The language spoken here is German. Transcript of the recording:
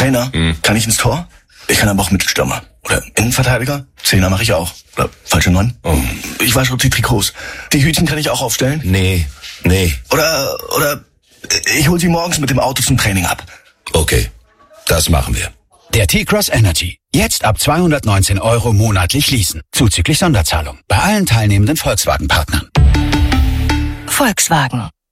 Trainer, kann ich ins Tor? Ich kann aber auch Mittelstürmer. Oder Innenverteidiger? Zehner mache ich auch. Oder falsche 9? Oh. Ich wasche die Trikots. Die Hütchen kann ich auch aufstellen? Nee. Oder ich hol sie morgens mit dem Auto zum Training ab. Okay, das machen wir. Der T-Cross Energy. Jetzt ab 219 € monatlich leasen. Zuzüglich Sonderzahlung. Bei allen teilnehmenden Volkswagen-Partnern. Volkswagen.